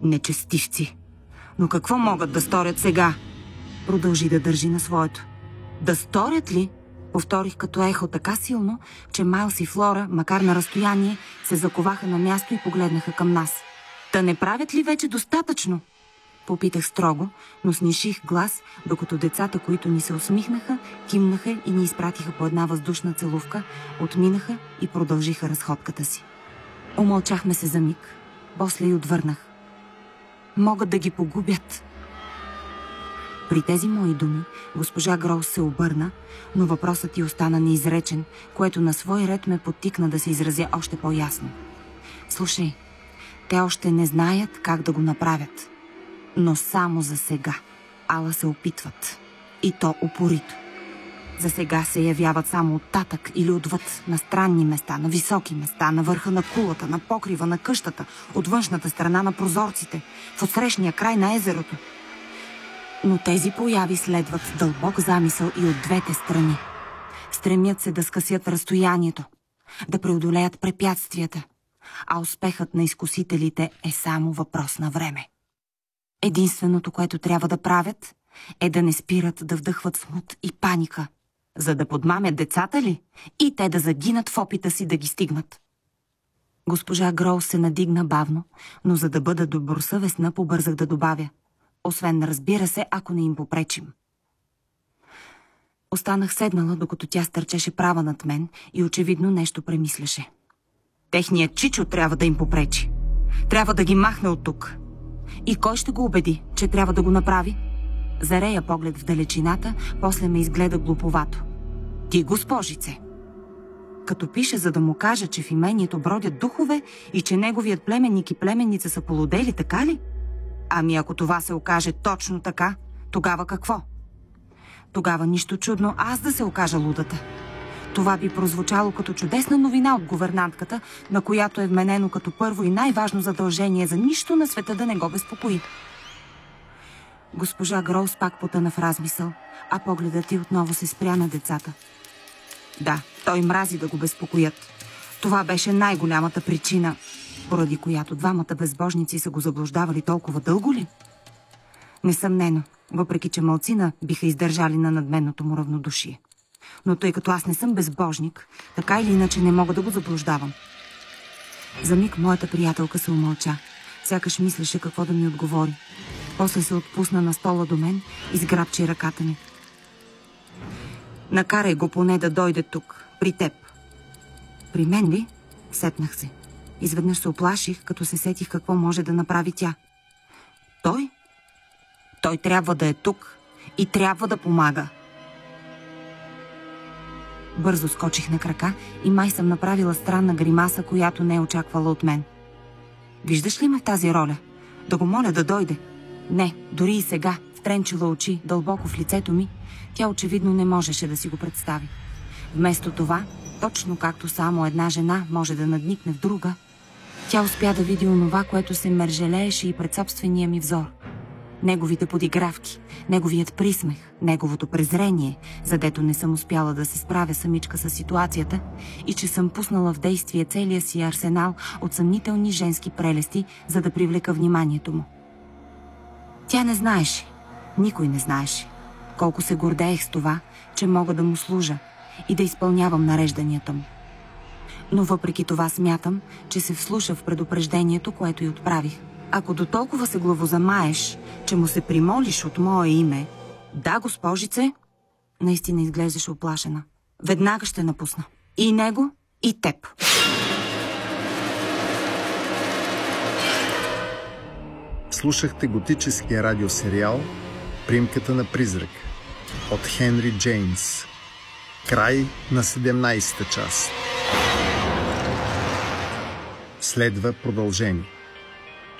Нечестивци! Но какво могат да сторят сега? Продължи да държи на своето. Да сторят ли? Повторих като ехо така силно, че Майлс и Флора, макар на разстояние, се заковаха на място и погледнаха към нас. Та не правят ли вече достатъчно? Попитах строго, но сниших глас, докато децата, които ни се усмихнаха, кимнаха и ни изпратиха по една въздушна целувка, отминаха и продължиха разходката си. Умълчахме се за миг, после и отвърнах. Могат да ги погубят. При тези мои думи госпожа Гроус се обърна, но въпросът ти остана неизречен, което на свой ред ме подтикна да се изразя още по-ясно. Слушай, те още не знаят как да го направят. Но само за сега. Ала се опитват. И то упорито. За сега се явяват само оттатък или отвъд, на странни места, на високи места, на върха на кулата, на покрива на къщата, от външната страна на прозорците, в отсрещния край на езерото. Но тези появи следват дълбок замисъл и от двете страни. Стремят се да скъсят разстоянието, да преодолеят препятствията, а успехът на изкусителите е само въпрос на време. Единственото, което трябва да правят, е да не спират да вдъхват смут и паника, за да подмамят децата ли и те да загинат в опита си да ги стигнат. Госпожа Гроус се надигна бавно, но за да бъда добросъвестна, побързах да добавя. Освен, разбира се, ако не им попречим. Останах седнала, докато тя стърчеше права над мен и очевидно нещо премисляше. Техният чичо трябва да им попречи. Трябва да ги махне от тук. И кой ще го убеди, че трябва да го направи? Зарея поглед в далечината, после ме изгледа глуповато. Ти, госпожице! Като пише, за да му кажа, че в имението бродят духове и че неговият племенник и племенница са полудели, така ли? Ами ако това се окаже точно така, тогава какво? Тогава нищо чудно аз да се окажа лудата. Това би прозвучало като чудесна новина от гувернантката, на която е вменено като първо и най-важно задължение за нищо на света да не го безпокои. Госпожа Гроус пак потъна в размисъл, а погледът й отново се спря на децата. Да, той мрази да го безпокоят. Това беше най-голямата причина, поради която двамата безбожници са го заблуждавали толкова дълго ли? Несъмнено, въпреки че малцина биха издържали на надменното му равнодушие. Но тъй като аз не съм безбожник, така или иначе не мога да го заблуждавам. За миг моята приятелка се умълча, сякаш мислеше какво да ми отговори. После се отпусна на стола до мен и сграбчи ръката ми. Накарай го поне да дойде тук, при теб. При мен ли? Сепнах се. Изведнъж се оплаших, като се сетих какво може да направи тя. Той? Той трябва да е тук и трябва да помага. Бързо скочих на крака и май съм направила странна гримаса, която не е очаквала от мен. Виждаш ли ме в тази роля? Да го моля да дойде. Не, дори и сега, втренчила очи дълбоко в лицето ми, тя очевидно не можеше да си го представи. Вместо това, точно както само една жена може да надникне в друга, тя успя да види онова, което се мержелееше и пред собствения ми взор. Неговите подигравки, неговият присмех, неговото презрение, задето не съм успяла да се справя самичка с ситуацията и че съм пуснала в действие целия си арсенал от съмнителни женски прелести, за да привлека вниманието му. Тя не знаеше, никой не знаеше, колко се гордеех с това, че мога да му служа и да изпълнявам нарежданията му. Но въпреки това смятам, че се вслуша в предупреждението, което й отправих. Ако до толкова се главозамаеш, че му се примолиш от мое име, да, госпожице, наистина изглеждаш оплашена. Веднага ще напусна. И него, и теб. Слушахте готическия радиосериал "Примката на призрак" от Хенри Джеймс. Край на 17-та част. Следва продължение.